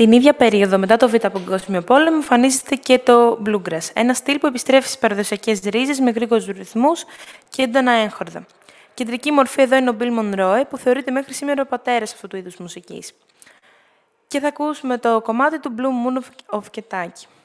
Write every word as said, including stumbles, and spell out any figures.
Την ίδια περίοδο, μετά το Β' Παγκόσμιο Πόλεμο, εμφανίζεται και το bluegrass, ένα στυλ που επιστρέφει στις παραδοσιακές ρίζες με γρήγορους ρυθμούς και έντονα έγχορδα. Κεντρική μορφή εδώ είναι ο Bill Monroe, που θεωρείται μέχρι σήμερα ο πατέρας αυτού του είδους μουσικής. Και θα ακούσουμε το κομμάτι του Blue Moon of Kentucky.